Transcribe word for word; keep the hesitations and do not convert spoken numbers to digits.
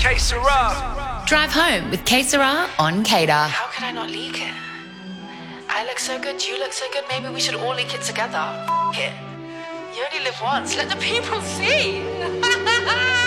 K Sarah. Drive home with K Sarah on K D A. How could I not leak it? I look so good, you look so good, maybe we should all leak it together. F- it. You only live once, let the people see.